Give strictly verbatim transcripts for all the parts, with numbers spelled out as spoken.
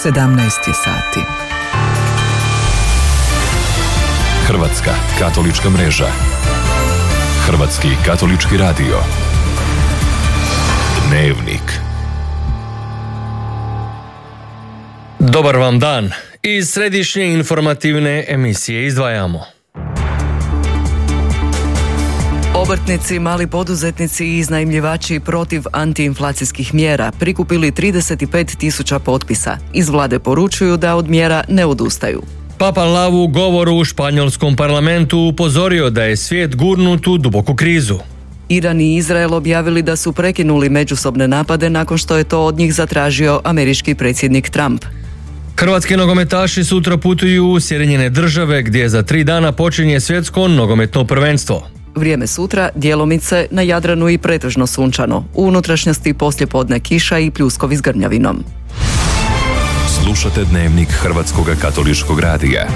sedamnaest je sati. Hrvatska katolička mreža. Hrvatski katolički radio. Dnevnik. Dobar vam dan. Iz središnje informativne emisije izdvajamo. Obrtnici, mali poduzetnici i iznajmljivači protiv antiinflacijskih mjera prikupili trideset pet tisuća potpisa. Iz vlade poručuju da od mjera ne odustaju. Papa Lav u govoru u španjolskom parlamentu upozorio da je svijet gurnut u duboku krizu. Iran i Izrael objavili da su prekinuli međusobne napade nakon što je to od njih zatražio američki predsjednik Trump. Hrvatski nogometaši sutra putuju u Sjedinjene Države gdje za tri dana počinje svjetsko nogometno prvenstvo. Vrijeme sutra, djelomice, na Jadranu i pretežno sunčano. U unutrašnjosti poslijepodne kiša i pljuskovi s grmljavinom. Slušate Dnevnik Hrvatskog katoličkog radija.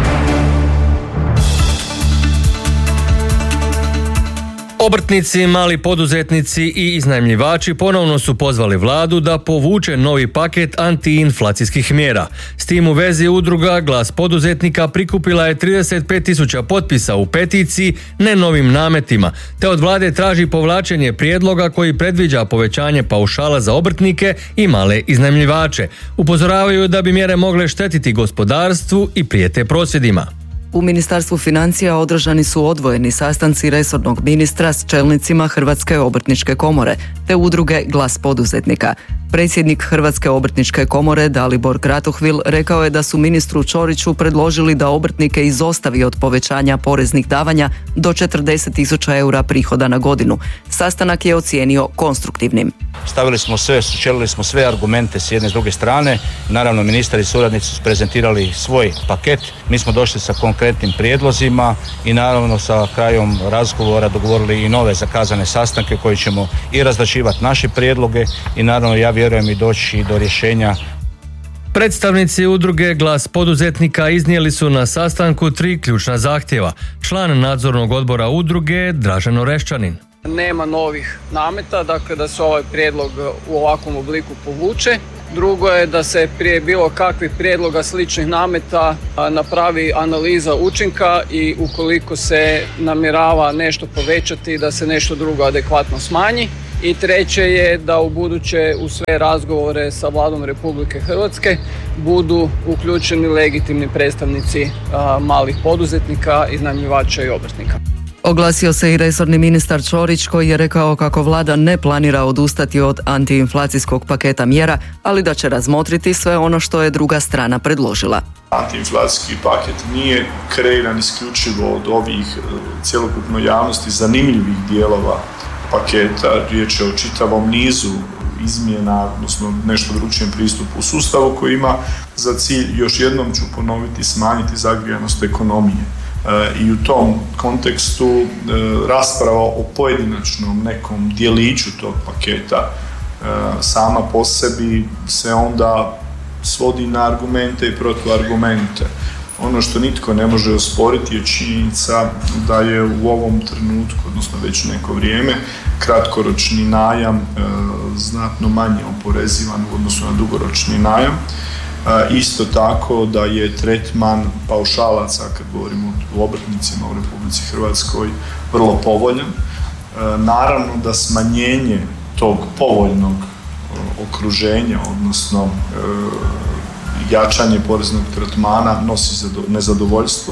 Obrtnici, mali poduzetnici i iznajmljivači ponovno su pozvali vladu da povuče novi paket antiinflacijskih mjera. S tim u vezi udruga Glas poduzetnika prikupila je trideset pet tisuća potpisa u peticiji Ne novim nametima, te od vlade traži povlačenje prijedloga koji predviđa povećanje paušala za obrtnike i male iznajmljivače. Upozoravaju da bi mjere mogle štetiti gospodarstvu i prijete prosvjedima. U Ministarstvu financija održani su odvojeni sastanci resornog ministra s čelnicima Hrvatske obrtničke komore te udruge Glas poduzetnika. Predsjednik Hrvatske obrtničke komore Dalibor Kratohvil rekao je da su ministru Ćoriću predložili da obrtnike izostavi od povećanja poreznih davanja do četrdeset tisuća eura prihoda na godinu. Sastanak je ocijenio konstruktivnim. Stavili smo sve, sučelili smo sve argumente s jedne i s druge strane. Naravno, ministar i suradnici su prezentirali svoj paket. Mi smo došli sa konkretnim prijedlozima i naravno sa krajom razgovora dogovorili i nove zakazane sastanke koji ćemo i razrađivati naše prijedloge i naravno ja vjerujem i doći do rješenja. Predstavnici udruge Glas poduzetnika iznijeli su na sastanku tri ključna zahtjeva. Član nadzornog odbora udruge Dražen Oreščanin. Nema novih nameta, dakle da se ovaj prijedlog u ovakvom obliku povuče. Drugo je da se prije bilo kakvih prijedloga sličnih nameta napravi analiza učinka i ukoliko se namjerava nešto povećati, da se nešto drugo adekvatno smanji. I treće je da u buduće u sve razgovore sa Vladom Republike Hrvatske budu uključeni legitimni predstavnici a, malih poduzetnika, iznajmljivača i obrtnika. Oglasio se i resorni ministar Ćorić koji je rekao kako vlada ne planira odustati od antiinflacijskog paketa mjera, ali da će razmotriti sve ono što je druga strana predložila. Antiinflacijski paket nije kreiran isključivo od ovih cjelokupno javnosti zanimljivih dijelova paketa. Riječ je o čitavom nizu izmjena, odnosno nešto drugčijem pristupu u sustavu koji ima za cilj, još jednom ću ponoviti, smanjiti zagrijanost ekonomije. I u tom kontekstu rasprava o pojedinačnom nekom dijeliću tog paketa sama po sebi se onda svodi na argumente i protuargumente. Ono što nitko ne može osporiti je činjenica da je u ovom trenutku, odnosno već neko vrijeme, kratkoročni najam e, znatno manje oporezivan u odnosu na dugoročni najam. E, isto tako da je tretman paušalaca, kad govorimo o obrtnicima u Republici Hrvatskoj, vrlo povoljan. E, naravno da smanjenje tog povoljnog okruženja, odnosno e, jačanje poreznog tretmana nosi nezadovoljstvo.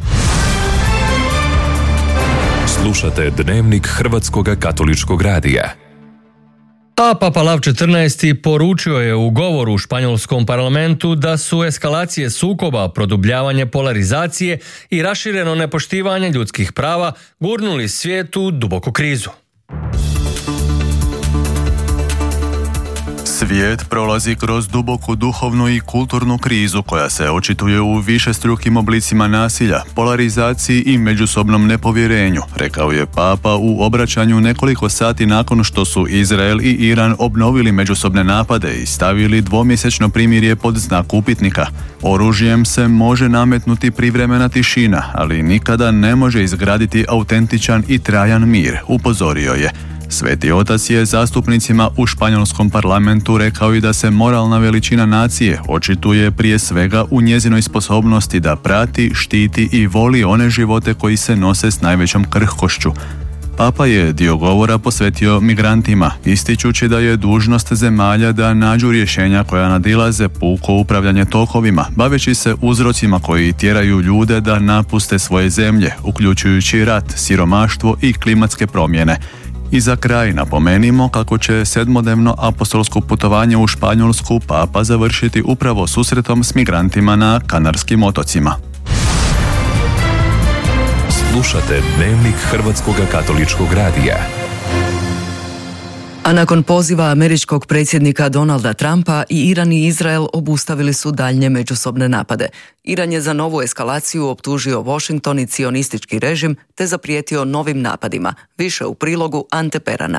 Slušate Dnevnik Hrvatskog katoličkog radija. A Papa Lav četrnaesti poručio je u govoru u španjolskom parlamentu da su eskalacije sukoba, produbljavanje polarizacije i rašireno nepoštivanje ljudskih prava gurnuli svijet u duboku krizu. Svijet prolazi kroz duboku duhovnu i kulturnu krizu koja se očituje u višestrukim oblicima nasilja, polarizaciji i međusobnom nepovjerenju, rekao je Papa u obraćanju nekoliko sati nakon što su Izrael i Iran obnovili međusobne napade i stavili dvomjesečno primirje pod znak upitnika. Oružjem se može nametnuti privremena tišina, ali nikada ne može izgraditi autentičan i trajan mir, upozorio je. Sveti otac je zastupnicima u španjolskom parlamentu rekao i da se moralna veličina nacije očituje prije svega u njezinoj sposobnosti da prati, štiti i voli one živote koji se nose s najvećom krhkošću. Papa je dio govora posvetio migrantima, ističući da je dužnost zemalja da nađu rješenja koja nadilaze puko upravljanje tokovima, baveći se uzrocima koji tjeraju ljude da napuste svoje zemlje, uključujući rat, siromaštvo i klimatske promjene. I za kraj napomenimo kako će sedmodnevno apostolsko putovanje u Španjolsku Papa završiti upravo susretom s migrantima na Kanarskim otocima. Slušate Dnevnik Hrvatskog katoličkog radija. A nakon poziva američkog predsjednika Donalda Trumpa, i Iran i Izrael obustavili su daljnje međusobne napade. Iran je za novu eskalaciju optužio Washington i cionistički režim te zaprijetio novim napadima. Više u prilogu Ante Perana.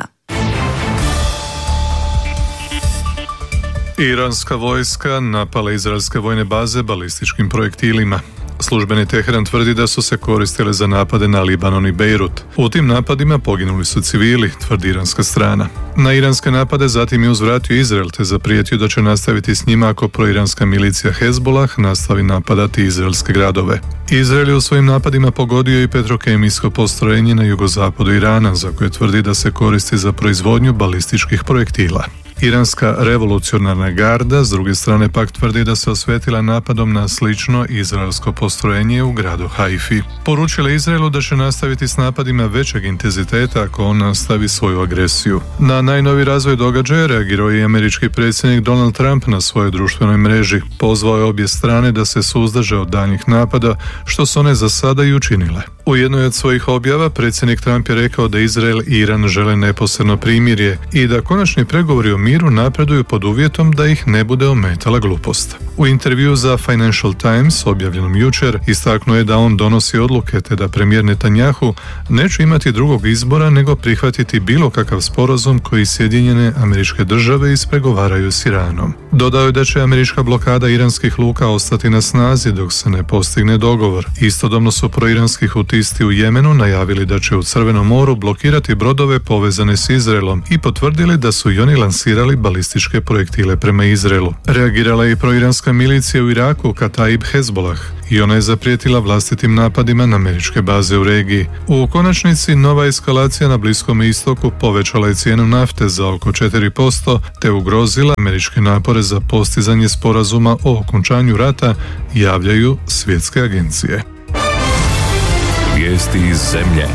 Iranska vojska napala izraelske vojne baze balističkim projektilima. Službeni Teheran tvrdi da su se koristile za napade na Libanon i Bejrut. U tim napadima poginuli su civili, tvrdi iranska strana. Na iranske napade zatim je uzvratio Izrael te zaprijetio da će nastaviti s njima ako proiranska milicija Hezbollah nastavi napadati izraelske gradove. Izrael je u svojim napadima pogodio i petrokemijsko postrojenje na jugozapadu Irana, za koje tvrdi da se koristi za proizvodnju balističkih projektila. Iranska revolucionarna garda s druge strane pak tvrdi da se osvetila napadom na slično izraelsko postrojenje u gradu Haifi. Poručila Izraelu da će nastaviti s napadima većeg intenziteta ako on nastavi svoju agresiju. Na najnoviji razvoj događaja reagirao je i američki predsjednik Donald Trump na svojoj društvenoj mreži. Pozvao je obje strane da se suzdrže od daljnjih napada, što su one za sada i učinile. U jednoj od svojih objava predsjednik Trump je rekao da Izrael i Iran žele neposredno primirje i da konačni pregovori o miru napreduju pod uvjetom da ih ne bude ometala glupost. U intervju za Financial Times, objavljenom jučer, istaknuo je da on donosi odluke te da premijer Netanjahu neće imati drugog izbora nego prihvatiti bilo kakav sporazum koji Sjedinjene Američke Države ispregovaraju s Iranom. Dodao je da će američka blokada iranskih luka ostati na snazi dok se ne postigne dogovor. Istodobno su proiranski hutisti u Jemenu najavili da će u Crvenom moru blokirati brodove povezane s Izraelom i potvrdili da su i oni lansirali balističke projektile prema Izraelu. Reagirala je i proiranska milicija u Iraku, Kataib Hezbollah, i ona je zaprijetila vlastitim napadima na američke baze u regiji. U konačnici, nova eskalacija na Bliskom istoku povećala je cijenu nafte za oko četiri posto te ugrozila američke napore za postizanje sporazuma o okončanju rata, javljaju svjetske agencije. Vijesti iz zemlje.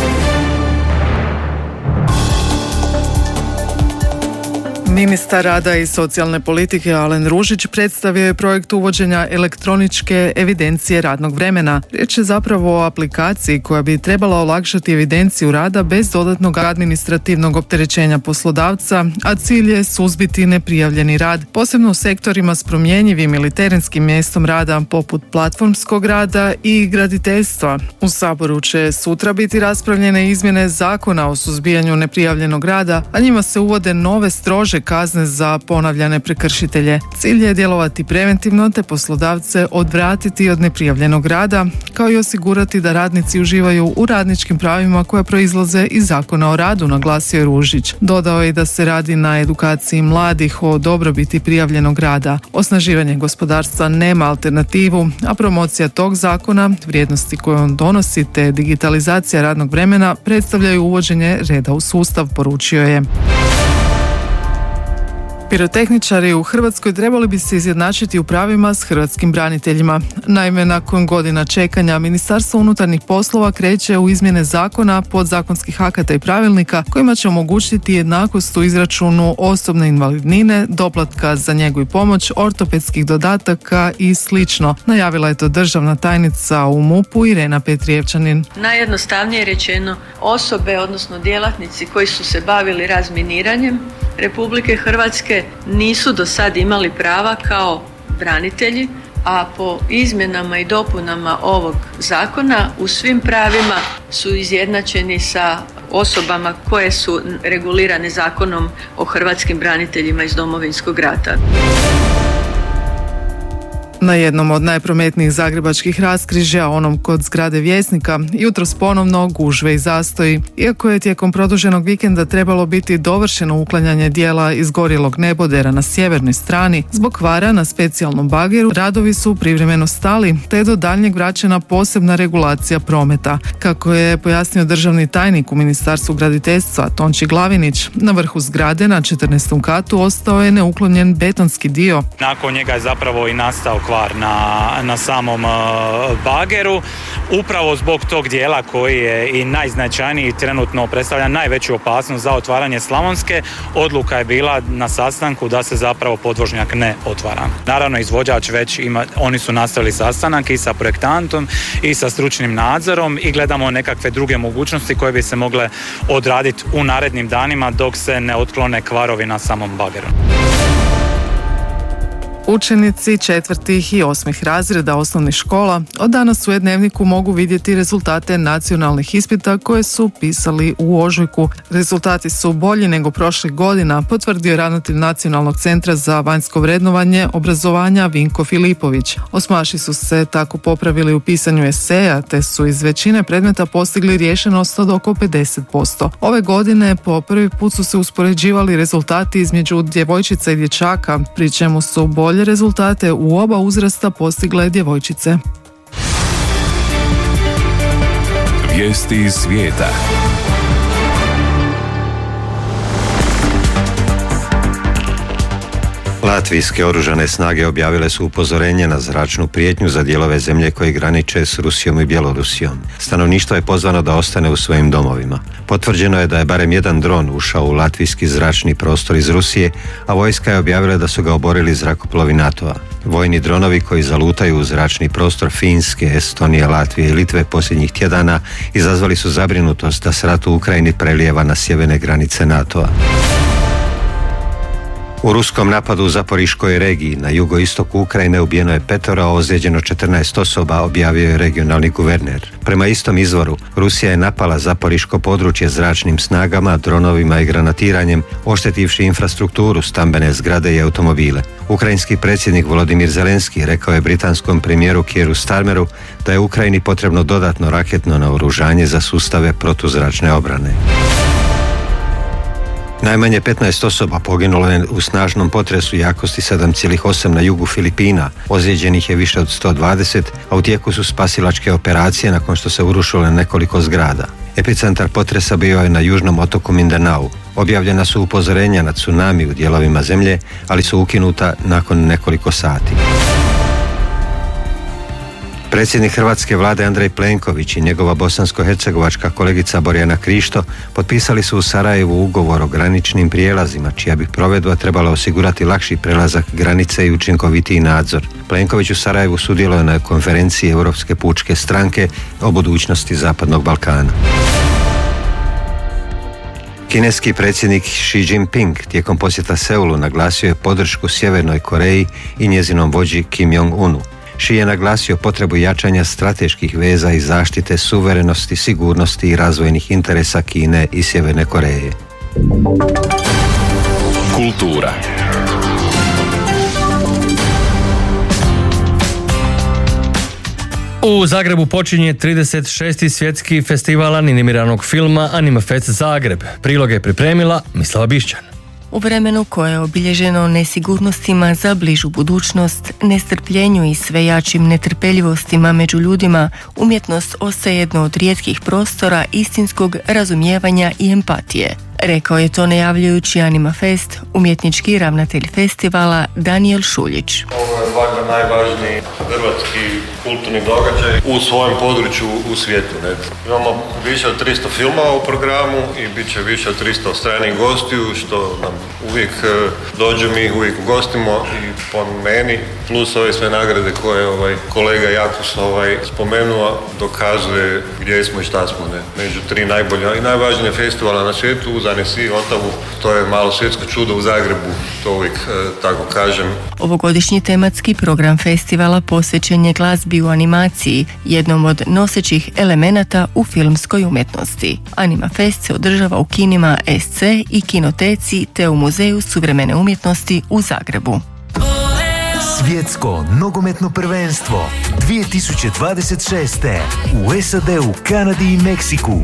Ministar rada i socijalne politike Alen Ružić predstavio je projekt uvođenja elektroničke evidencije radnog vremena. Riječ je zapravo o aplikaciji koja bi trebala olakšati evidenciju rada bez dodatnog administrativnog opterećenja poslodavca, a cilj je suzbiti neprijavljeni rad, posebno u sektorima s promjenjivim ili terenskim mjestom rada poput platformskog rada i graditeljstva. U Saboru će sutra biti raspravljene izmjene Zakona o suzbijanju neprijavljenog rada, a njima se uvode nove strože kazne za ponavljane prekršitelje. Cilj je djelovati preventivno te poslodavce odvratiti od neprijavljenog rada, kao i osigurati da radnici uživaju u radničkim pravima koja proizlaze iz Zakona o radu, naglasio je Ružić. Dodao je da se radi na edukaciji mladih o dobrobiti prijavljenog rada. Osnaživanje gospodarstva nema alternativu, a promocija tog zakona, vrijednosti koje on donosi te digitalizacija radnog vremena predstavljaju uvođenje reda u sustav, poručio je. Pirotehničari u Hrvatskoj trebali bi se izjednačiti u pravima s hrvatskim braniteljima. Naime, nakon godina čekanja, Ministarstvo unutarnjih poslova kreće u izmjene zakona, podzakonskih akata i pravilnika kojima će omogućiti jednakost u izračunu osobne invalidnine, doplatka za njegu i pomoć, ortopedskih dodataka i slično. Najavila je to državna tajnica u MUP-u Irena Petrijevčanin. Najjednostavnije rečeno, osobe, odnosno djelatnici koji su se bavili razminiranjem Republike Hrvatske nisu do sad imali prava kao branitelji, a po izmjenama i dopunama ovog zakona u svim pravima su izjednačeni sa osobama koje su regulirane Zakonom o hrvatskim braniteljima iz Domovinskog rata. Na jednom od najprometnijih zagrebačkih raskrižja, onom kod zgrade Vjesnika, jutros ponovno gužve i zastoji. Iako je tijekom produženog vikenda trebalo biti dovršeno uklanjanje dijela izgorjelog nebodera na sjevernoj strani, zbog kvara na specijalnom bageru radovi su privremeno stali, te je do daljnjeg vraćena posebna regulacija prometa. Kako je pojasnio državni tajnik u Ministarstvu graditeljstva Tonči Glavinić, na vrhu zgrade na četrnaestom katu ostao je neuklonjen betonski dio. Nakon njega je zapravo i nastao kvar na, na samom uh, bageru. Upravo zbog tog dijela koji je i najznačajniji, trenutno predstavlja najveću opasnost za otvaranje Slavonske, odluka je bila na sastanku da se zapravo podvožnjak ne otvara. Naravno, izvođač već ima, oni su nastavili sastanak i sa projektantom i sa stručnim nadzorom i gledamo nekakve druge mogućnosti koje bi se mogle odraditi u narednim danima dok se ne otklone kvarovi na samom bageru. Učenici četvrtih i osmih razreda osnovnih škola od danas u e-dnevniku mogu vidjeti rezultate nacionalnih ispita koje su pisali u ožujku. Rezultati su bolji nego prošlih godina, potvrdio ravnatelj Nacionalnog centra za vanjsko vrednovanje obrazovanja Vinko Filipović. Osmaši su se tako popravili u pisanju eseja, te su iz većine predmeta postigli riješenost od oko pedeset posto. Ove godine po prvi put su se uspoređivali rezultati između djevojčica i dječaka, pri čemu su bolji rezultate u oba uzrasta postigle djevojčice. Vijesti iz svijeta. Latvijske oružane snage objavile su upozorenje na zračnu prijetnju za dijelove zemlje koje graniče s Rusijom i Bjelorusijom. Stanovništvo je pozvano da ostane u svojim domovima. Potvrđeno je da je barem jedan dron ušao u latvijski zračni prostor iz Rusije, a vojska je objavila da su ga oborili zrakoplovi NATO-a. Vojni dronovi koji zalutaju u zračni prostor Finske, Estonije, Latvije i Litve posljednjih tjedana izazvali su zabrinutost da se rat u Ukrajini prelijeva na sjeverne granice NATO-a. U ruskom napadu u Zaporiškoj regiji na jugoistoku Ukrajine ubijeno je petoro, a ozlijeđeno četrnaest osoba, objavio je regionalni guverner. Prema istom izvoru, Rusija je napala Zaporiško područje zračnim snagama, dronovima i granatiranjem, oštetivši infrastrukturu, stambene zgrade i automobile. Ukrajinski predsjednik Volodimir Zelenski rekao je britanskom premijeru Kieru Starmeru da je Ukrajini potrebno dodatno raketno naoružanje za sustave protuzračne obrane. Najmanje petnaest osoba poginulo je u snažnom potresu jakosti sedam zarez osam na jugu Filipina. Ozlijeđenih je više od sto dvadeset, a u tijeku su spasilačke operacije nakon što se urušilo nekoliko zgrada. Epicentar potresa bio je na južnom otoku Mindanao. Objavljena su upozorenja na tsunami u dijelovima zemlje, ali su ukinuta nakon nekoliko sati. Predsjednik hrvatske vlade Andrej Plenković i njegova bosansko-hercegovačka kolegica Borjana Krišto potpisali su u Sarajevu ugovor o graničnim prijelazima, čija bi provedba trebala osigurati lakši prelazak granice i učinkovitiji nadzor. Plenković u Sarajevu sudjeluje na konferenciji Europske pučke stranke o budućnosti Zapadnog Balkana. Kineski predsjednik Xi Jinping tijekom posjeta Seulu naglasio je podršku Sjevernoj Koreji i njezinom vođi Kim Jong-unu. Xi je naglasio potrebu jačanja strateških veza i zaštite suverenosti, sigurnosti i razvojnih interesa Kine i Sjeverne Koreje. Kultura. U Zagrebu počinje trideset šesti svjetski festival animiranog filma Animafest Zagreb. Prilog je pripremila Mislava Bišćan. U vremenu koje je obilježeno nesigurnostima za bližu budućnost, nestrpljenju i sve jačim netrpeljivostima među ljudima, umjetnost ostaje jedno od rijetkih prostora istinskog razumijevanja i empatije. Rekao je to najavljujući Animafest umjetnički ravnatelj festivala Danijel Šuljić. Ovo je valjda najvažniji hrvatski kulturni događaj u svojem području u svijetu. Ne? Imamo više od tristo filmova u programu i bit će više od tristo stranih gostiju, što nam uvijek dođu, mi uvijek ugostimo i po meni, plus ove sve nagrade koje ovaj kolega Jakus ovaj spomenuo, dokazuje gdje smo i šta smo. Ne? Među tri najbolja i najvažnije festivala na svijetu, uz Annecy, Ottawu, to je malo svjetsko čudo u Zagrebu, to uvijek e, tako kažem. Ovogodišnji tematski program festivala posvećen je glazbi u animaciji, jednom od nosećih elemenata u filmskoj umjetnosti. Animafest se održava u kinima S C i kinoteci te u Muzeju suvremene umjetnosti u Zagrebu. Svjetsko nogometno prvenstvo dvije tisuće dvadeset šeste u S A D-u, Kanadi i Meksiku.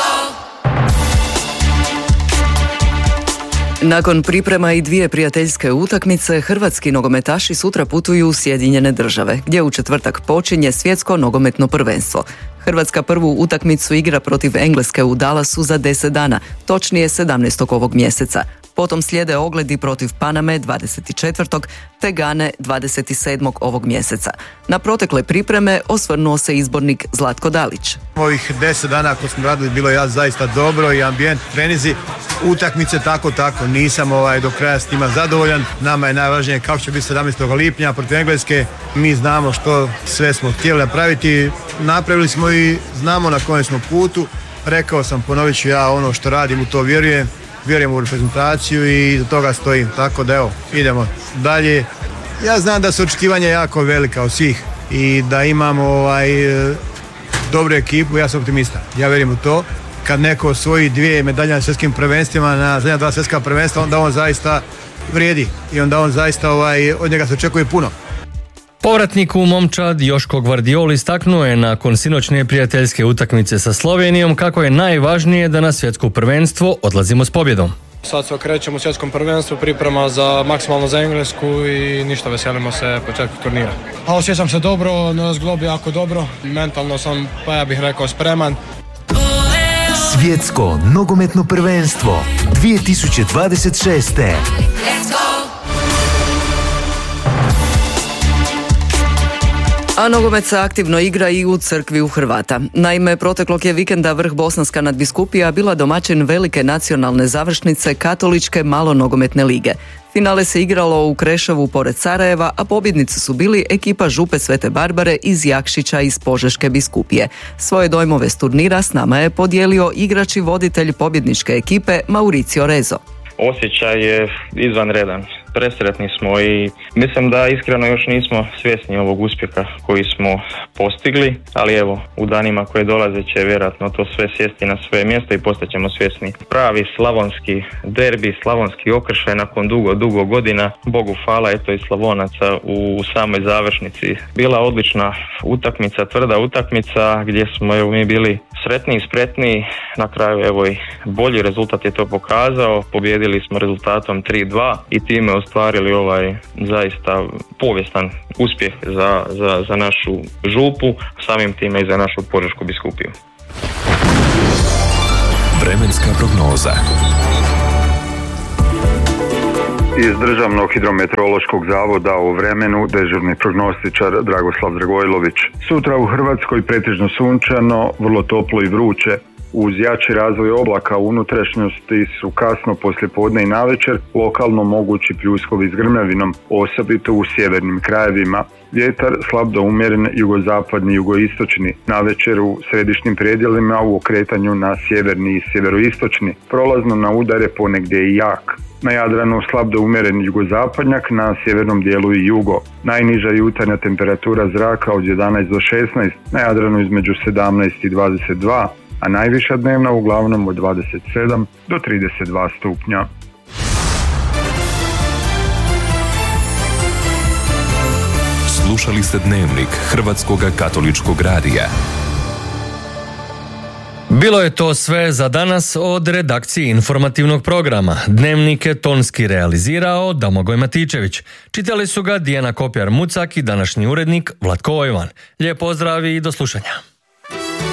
Nakon priprema i dvije prijateljske utakmice, hrvatski nogometaši sutra putuju u Sjedinjene Države, gdje u četvrtak počinje svjetsko nogometno prvenstvo. Hrvatska prvu utakmicu igra protiv Engleske u Dallasu za deset dana, točnije sedamnaestog ovog mjeseca. Potom slijede ogledi protiv Paname dvadeset četvrtog te Gane dvadeset sedmog ovog mjeseca. Na protekle pripreme osvrnuo se izbornik Zlatko Dalić. Ovih deset dana ako smo radili bilo ja zaista dobro i ambijent, trenizi, utakmice tako tako. Nisam ovaj, do kraja s njima zadovoljan. Nama je najvažnije kako će biti sedamnaestog lipnja protiv Engleske. Mi znamo što sve smo htjeli napraviti. Napravili smo i znamo na kojem smo putu. Rekao sam, ponovit ću ja ono što radim, u to vjerujem. Vjerujem u reprezentaciju i za toga stojim. Tako da evo, idemo dalje. Ja znam da su očekivanja jako velika od svih i da imamo ovaj, dobru ekipu, ja sam optimista. Ja vjerujem u to. Kad neko osvoji dvije medalje na svjetskim prvenstvima, na zadnja dva svjetska prvenstva, onda on zaista vrijedi i onda on zaista ovaj, od njega se očekuje puno. Povratnik u momčad Joško Gvardiol istaknuo je nakon sinoćne prijateljske utakmice sa Slovenijom kako je najvažnije da na svjetsko prvenstvo odlazimo s pobjedom. Sad se okrećemo u svjetskom prvenstvu, priprema za maksimalno za Englesku i ništa, veselimo se početku turnira. A osjećam se dobro, na zglobi jako dobro, mentalno sam, pa ja bih rekao, spreman. Svjetsko nogometno prvenstvo dvije tisuće dvadeset šeste. A nogomet se aktivno igra i u crkvi u Hrvata. Naime, proteklog je vikenda vrh Bosanska nadbiskupija bila domaćin velike nacionalne završnice katoličke malonogometne lige. Finale se igralo u Kreševu pored Sarajeva, a pobjednici su bili ekipa Župe Svete Barbare iz Jakšića iz Požeške biskupije. Svoje dojmove s turnira s nama je podijelio igrač i voditelj pobjedničke ekipe Mauricio Rezo. Osjećaj je izvanredan. Presretni smo i mislim da iskreno još nismo svjesni ovog uspjeha koji smo postigli, ali evo, u danima koje dolaze će vjerojatno to sve sjesti na svoje mjesto i postaćemo svjesni. Pravi slavonski derbi, slavonski okršaj nakon dugo, dugo godina. Bogu hvala, eto i Slavonaca u samoj završnici. Bila odlična utakmica, tvrda utakmica gdje smo evo, mi bili sretni i spretni. Na kraju evo i bolji rezultat je to pokazao. Pobjedili smo rezultatom tri dva i time ostvarili ovaj zaista povijestan uspjeh za, za, za našu župu, samim time i za našu Požešku biskupiju. Vremenska prognoza. Iz Državnog hidrometeorološkog zavoda o vremenu dežurni prognostičar Dragoslav Dragojlović. Sutra u Hrvatskoj pretežno sunčano, vrlo toplo i vruće. Uz jači razvoj oblaka u unutrašnjosti su kasno poslijepodne i navečer lokalno mogući pljuskovi s grmljavinom, osobito u sjevernim krajevima. Vjetar slab do umjeren jugozapadni, jugoistočni, navečer u središnjim predjelima u okretanju na sjeverni i sjeveroistočni, prolazno na udare ponegdje i jak. Na Jadranu slab do umjeren jugozapadnjak, na sjevernom dijelu i jugo. Najniža jutarnja temperatura zraka od jedanaest do šesnaest, na Jadranu između sedamnaest i dvadeset dva, a najviša dnevna uglavnom od dvadeset sedam do trideset dva stupnja. Slušali ste Dnevnik Hrvatskog katoličkog radija. Bilo je to sve za danas od redakcije informativnog programa. Dnevnik je tonski realizirao Domagoj Matičević. Čitali su ga Dijana Kopjar-Mucak i današnji urednik Vlatko Ojvan. Lijep pozdrav i do slušanja.